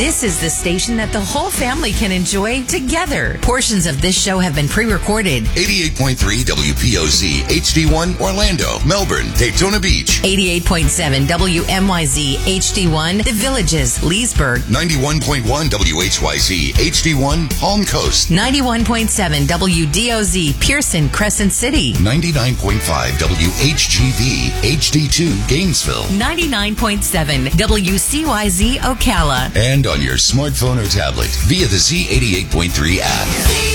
This is the station that the whole family can enjoy together. Portions of this show have been pre-recorded. 88.3 WPOZ HD1 Orlando, Melbourne, Daytona Beach. 88.7 WMYZ HD1 The Villages, Leesburg. 91.1 WHYZ HD1 Palm Coast. 91.7 WDOZ Pearson, Crescent City. 99.5 WHGV HD2 Gainesville. 99.7 WCYZ Ocala. And on your smartphone or tablet via the Z88.3 app.